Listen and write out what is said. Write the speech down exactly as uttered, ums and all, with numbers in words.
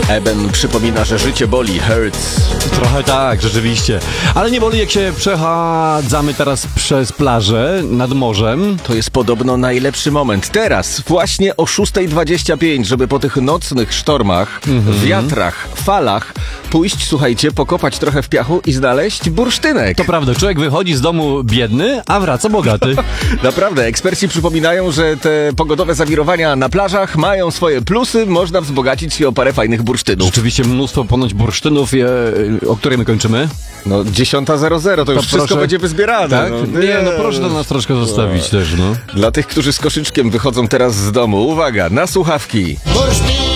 Eben przypomina, że życie boli, hurts. Trochę tak, rzeczywiście. Ale nie boli, jak się przechadzamy teraz przez plażę nad morzem. To jest podobno najlepszy moment. Teraz, właśnie o szósta dwadzieścia pięć, żeby po tych nocnych sztormach, Mhm. wiatrach, falach pójść, słuchajcie, pokopać trochę w piachu i znaleźć bursztynek. To prawda, człowiek wychodzi z domu biedny, a wraca bogaty. Naprawdę, eksperci przypominają, że te pogodowe zawirowania na plażach mają swoje plusy, można wzbogacić się o parę fajnych bursztynów. Rzeczywiście mnóstwo ponoć bursztynów, je, o której my kończymy. No, dziesiąta zero zero, to już To wszystko proszę. będzie wyzbierane. Tak? No, Nie, no proszę to nas troszkę zostawić też, no. Dla tych, którzy z koszyczkiem wychodzą teraz z domu, uwaga, na słuchawki.